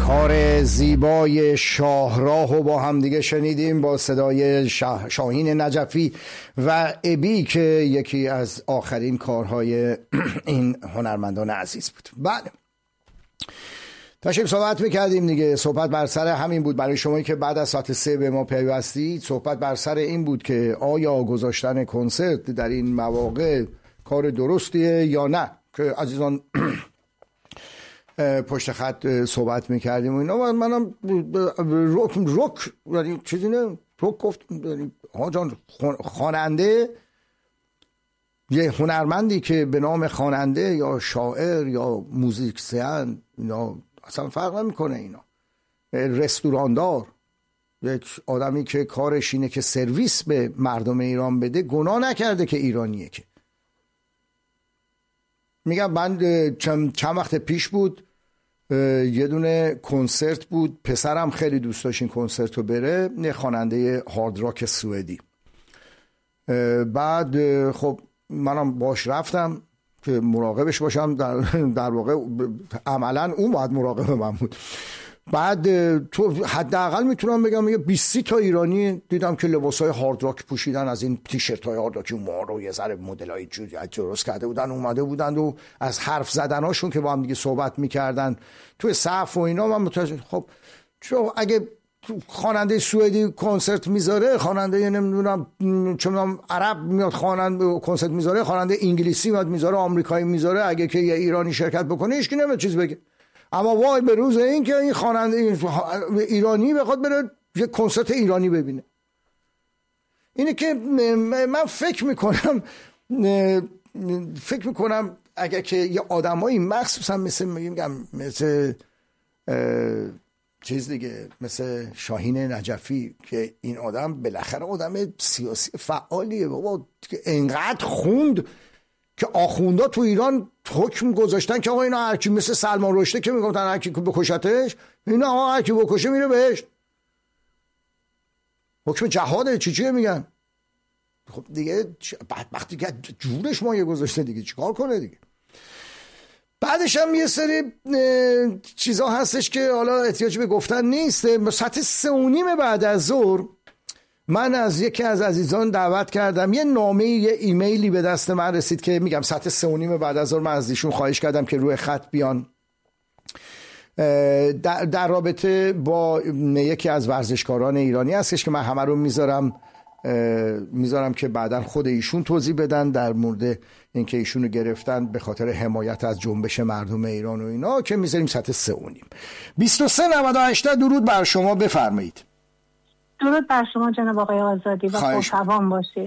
کار زیبای شاهراه رو با هم دیگه شنیدیم با صدای شاهین نجفی و ابی که یکی از آخرین کارهای این هنرمندان عزیز بود. بله، داشتیم صحبت میکردیم دیگه. صحبت بر سر همین بود برای شمایی که بعد از ساعت 3 به ما پیوستید. صحبت بر سر این بود که آیا گذاشتن کنسرت در این مواقع کار درستیه یا نه، که عزیزان پشت خط صحبت میکردیم و اینا. منم رک یعنی چیزی نه، رک گفت ها جان، خواننده، یه هنرمندی که به نام خواننده یا شاعر یا موزیسین، اینا اصلا فرق نمیکنه. اینا رستوراندار، یک آدمی که کارش اینه که سرویس به مردم ایران بده، گناه نکرده که ایرانیه. که میگم من چند وقت پیش بود یه دونه کنسرت بود، پسرم خیلی دوست داشت این کنسرت رو بره، یه خواننده هارد راک سوئدی. بعد خب منم باش رفتم که مراقبش باشم، در واقع عملا اون باید مراقب من بود. بعد تو حداقل میتونم بگم یه 20 تا ایرانی دیدم که لباسای هارد راک پوشیدن، از این تیشرت های هارد راک ما رو یه ذره مدلای درست کرده بودن، اومده بودن و از حرف زدناشون که با هم دیگه صحبت میکردن توی صف و اینا، من متوجه خب چون اگه خواننده سوئدی کنسرت میذاره، خواننده نمیدونم چون عرب میاد خواننده کنسرت میذاره، خواننده انگلیسی میاد میذاره، آمریکایی میذاره، اگه که یه ایرانی شرکت بکنه هیچ کی نمیاد چیز بگه. اما وای به روز این که این خواننده ایرانی بخواد بره یه کنسرت ایرانی ببینه. اینه که من فکر میکنم اگه که یه آدمایی مخصوصا مثل چیز دیگه، مثل شاهین نجفی، که این آدم بالاخره آدم سیاسی فعالیه بابا، که انقدر خوند که آخوندا تو ایران حکم گذاشتن که آقا اینا هرکی مثل سلمان رشده که میگفتن هرکی بکشتش، اینا آقا هرکی بکشه میره بهشت. حکم جهاده، چیه میگن؟ خب دیگه بدبختی که جورش مایه گذاشته دیگه، چیکار کنه دیگه. بعدش هم یه سری چیزا هستش که حالا احتیاج به گفتن نیست. ساعت 3:30 بعد از ظهر من از یکی از عزیزان دعوت کردم، یه نامه، یه ایمیلی به دست من رسید که میگم ساعت 3:30 بعد از ظهر من از ایشون خواهش کردم که روی خط بیان در رابطه با یکی از ورزشکاران ایرانی هستش که من همه رو میذارم که بعداً خود ایشون توضیح بدن در مورد اینکه ایشونو گرفتن به خاطر حمایت از جنبش مردم ایران و اینا، که میذاریم ساعت 3:30. 2398 درود بر شما، بفرمایید. درود بر شما جناب آقای آزادی و خوش‌توان باشید.